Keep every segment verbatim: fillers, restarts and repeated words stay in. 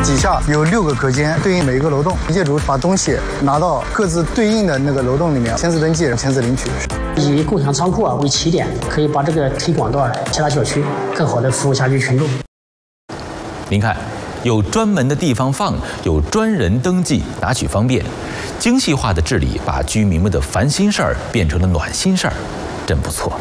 底下有六个隔间，对应每一个楼栋。业主把东西拿到各自对应的那个楼栋里面，签字登记，签字领取。 以共享仓库啊为起点，可以把这个推广到其他小区，更好的服务辖区群众。 您看，有专门的地方放，有专人登记，拿取方便。精细化的治理，把居民们的烦心事儿变成了暖心事儿，真不错。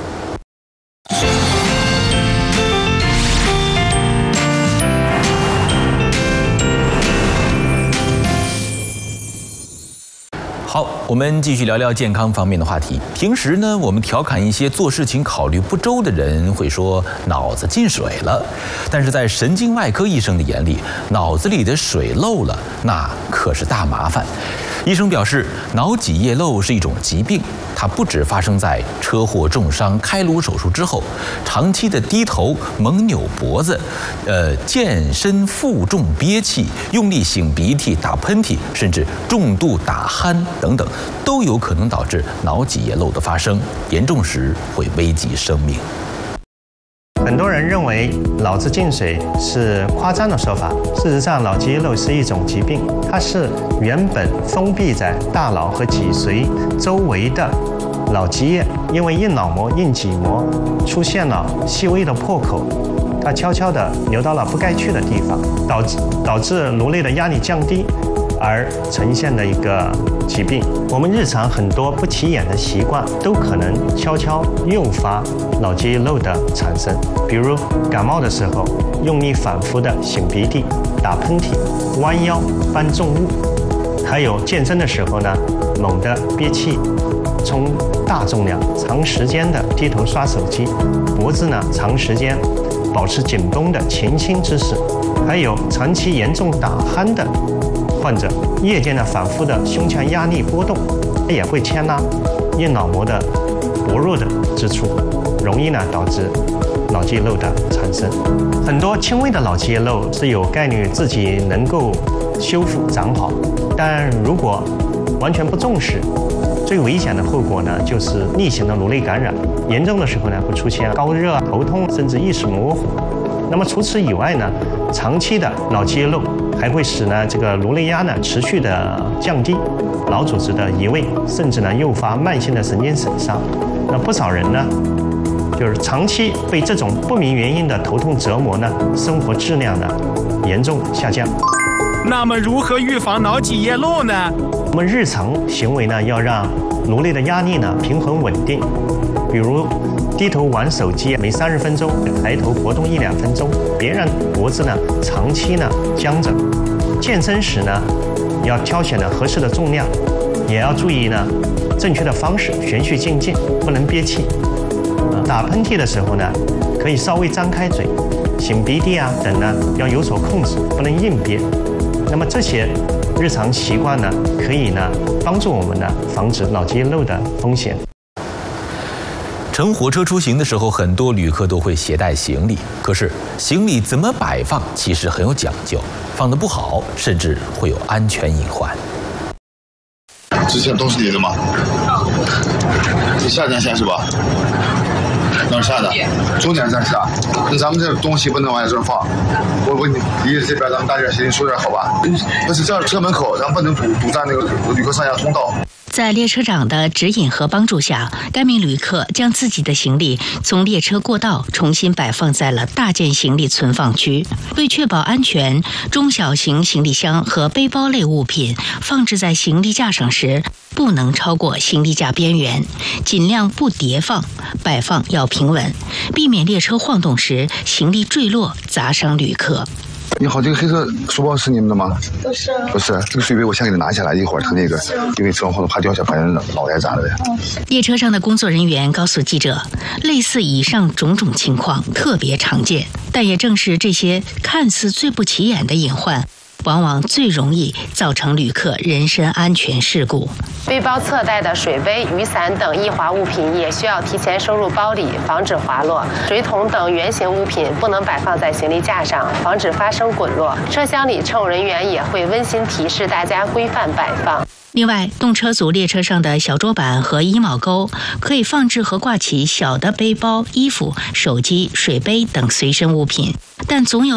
好，我们继续聊聊健康方面的话题。平时呢，我们调侃一些做事情考虑不周的人，会说脑子进水了。但是在神经外科医生的眼里，脑子里的水漏了，那可是大麻烦。医生表示，脑脊液漏是一种疾病，它不只发生在车祸、重伤、开颅手术之后，长期的低头、猛扭脖子，呃，健身负重憋气、用力擤鼻涕、打喷嚏，甚至重度打鼾等等，都有可能导致脑脊液漏的发生，严重时会危及生命。 很多人认为脑子进水是夸张的说法，事实上，脑脊液漏是一种疾病，它是原本封闭在大脑和脊髓周围的脑脊液，因为硬脑膜、硬脊膜出现了细微的破口，它悄悄地流到了不该去的地方，导致导致颅内的压力降低，而呈现的一个疾病。我们日常很多不起眼的习惯都可能悄悄诱发脑脊液漏的产生，比如感冒的时候用力反复的擤鼻涕、打喷嚏、弯腰搬重物，还有健身的时候呢，猛地憋气、冲大重量、长时间的低头刷手机、脖子呢长时间保持紧绷的前倾姿势，还有长期严重打鼾的患者，夜间的反复的胸腔压力波动，也会牵拉硬脑膜的薄弱的之处，容易呢导致脑脊液漏的产生。很多轻微的脑脊液漏是有概率自己能够修复长好，但如果完全不重视，最危险的后果呢就是逆行的颅内感染，严重的时候呢会出现高热、头痛，甚至意识模糊。那么除此以外呢，长期的脑脊液漏还会使呢这个颅内压呢持续的降低，脑组织的移位，甚至呢诱发慢性的神经损伤。那不少人呢，就是长期被这种不明原因的头痛折磨呢，生活质量呢严重下降。 那么如何预防脑脊液漏呢？ 我们日常行为呢要让颅内的压力呢平衡稳定，比如低头玩手机每三十分钟，抬头活动一两分钟，别让脖子呢长期呢僵着。健身时呢，要挑选呢合适的重量，也要注意呢正确的方式，循序渐进，不能憋气。打喷嚏的时候呢，可以稍微张开嘴，擤鼻涕啊等呢要有所控制，不能硬憋。那么这些日常习惯呢，可以呢帮助我们呢防止脑脊液漏的风险。 乘火车出行的时候，很多旅客都会携带行李，可是行李怎么摆放其实很有讲究，放得不好甚至会有安全隐患。 之前都是你的吗？是下站下是吧？哪儿下的？终点站下。那咱们这东西不能往这放。我我离着这边，咱们大家心里说点好吧？那是这车门口，咱不能堵堵在那个旅客上下通道。 在列车长的指引和帮助下，该名旅客将自己的行李从列车过道重新摆放在了大件行李存放区。为确保安全，中小型行李箱和背包类物品放置在行李架上时，不能超过行李架边缘，尽量不叠放，摆放要平稳，避免列车晃动时行李坠落砸伤旅客。 你好，这个黑色书包是你们的吗？ 不是， 不是，这个水杯我先给它拿下来，一会儿它那个因为车晃动怕掉下，把人脑袋砸了呗。 列车上的工作人员告诉记者，类似以上种种情况特别常见，但也正是这些看似最不起眼的隐患，往往最容易造成旅客人身安全事故。 背包侧带的水杯、雨伞等易滑物品也需要提前收入包里，防止滑落。水桶等圆形物品不能摆放在行李架上，防止发生滚落。车厢里乘务人员也会温馨提示大家规范摆放。 另外，动车组列车上的小桌板和衣帽钩可以放置和挂起小的背包、衣服、手机、水杯等随身物品，但总有